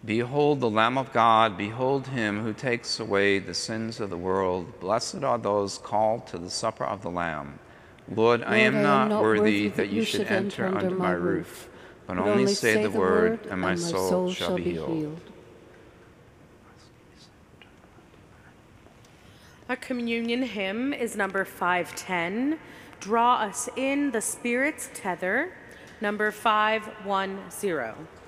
Behold the Lamb of God, behold him who takes away the sins of the world. Blessed are those called to the supper of the Lamb. Lord, I am not worthy that you should enter under my roof, but only say the word, and my soul shall be healed. Our communion hymn is number 510, Draw Us in the Spirit's Tether, number 510.